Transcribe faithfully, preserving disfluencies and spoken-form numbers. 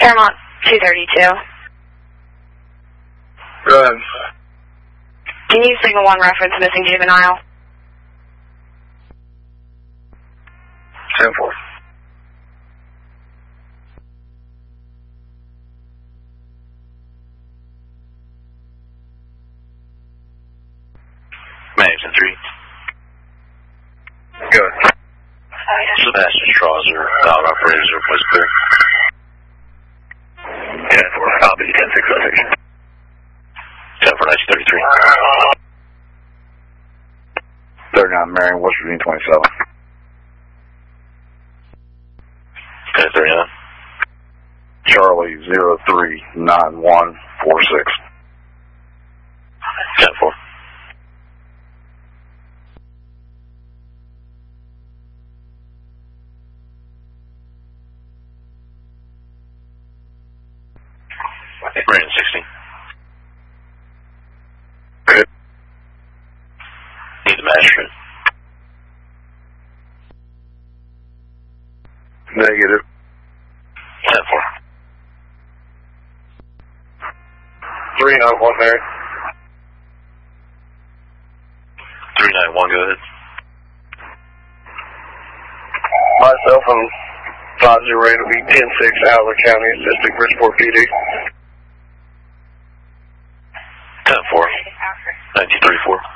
Paramount two thirty-two. Go ahead. Can you signal one reference missing juvenile? ten four. Madison three. Good. Sebastian Strasser, valve operators was clear. ten four, copy, ten six oh six. ten four, nineteen thirty-three. thirty-nine, Marion, West Virginia twenty-seven. Okay, thirty-nine. Charlie zero three nine one four six. ten four. Brandon sixteen. Good. Need the magistrate. Negative. ten four. three nine one, Mary. three nine one, go ahead. Myself and five zero eight will be ten six, Allen County, assisting Bridgeport P D. ten four. nineteen thirty-four.